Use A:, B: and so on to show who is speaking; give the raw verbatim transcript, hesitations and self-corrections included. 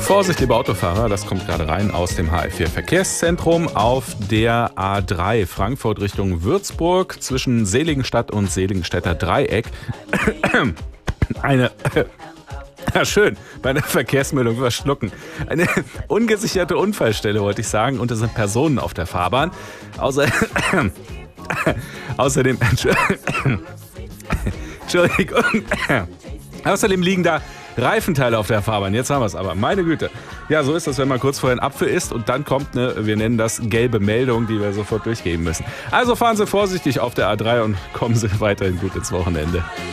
A: Vorsicht, liebe Autofahrer, das kommt gerade rein aus dem H F vier Verkehrszentrum auf der A drei Frankfurt Richtung Würzburg zwischen Seligenstadt und Seligenstädter Dreieck. Eine, ja schön, bei einer Verkehrsmeldung verschlucken. Eine ungesicherte Unfallstelle, wollte ich sagen, und es sind Personen auf der Fahrbahn. Außer, außerdem, Entschuldigung, außerdem liegen da Reifenteile auf der Fahrbahn. Jetzt haben wir es aber. Meine Güte. Ja, so ist das, wenn man kurz vorher einen Apfel isst und dann kommt eine, wir nennen das gelbe Meldung, die wir sofort durchgeben müssen. Also fahren Sie vorsichtig auf der A drei und kommen Sie weiterhin gut ins Wochenende.